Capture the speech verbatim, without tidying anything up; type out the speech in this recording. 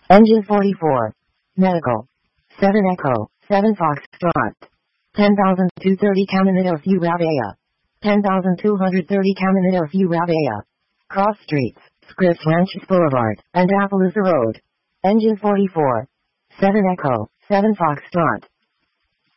Engine forty-four. Medical. seven Echo, seven Foxtrot. ten thousand two hundred thirty Caminito Surabaya. ten thousand two hundred thirty Caminito Surabaya. Cross Streets, Scripps Ranches Boulevard, and Appaloosa Road. Engine forty-four. seven Echo, seven Foxtrot.